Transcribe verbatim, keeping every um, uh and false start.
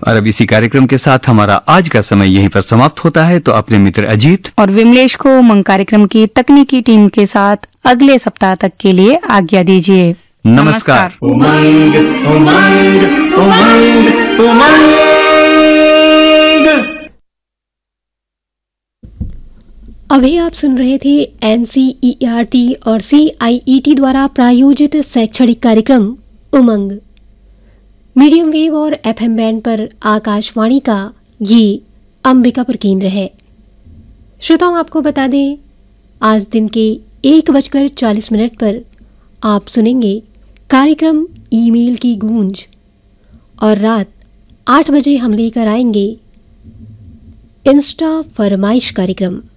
और अब इसी कार्यक्रम के साथ हमारा आज का समय यहीं पर समाप्त होता है। तो अपने मित्र अजीत और विमलेश को उमंग कार्यक्रम की तकनीकी टीम के साथ अगले सप्ताह तक के लिए आज्ञा दीजिए। नमस्कार। उमंग उमंग उमंग उमंग। अभी आप सुन रहे थे एनसीईआरटी और सीआईईटी द्वारा प्रायोजित शैक्षणिक कार्यक्रम उमंग, मीडियम वेव और एफएम बैंड पर आकाशवाणी का ये अंबिकापुर केंद्र है। श्रोताओं, आपको बता दें आज दिन के एक बजकर चालीस मिनट पर आप सुनेंगे कार्यक्रम ईमेल की गूंज और रात आठ बजे हम लेकर आएंगे इंस्टा फरमाइश कार्यक्रम।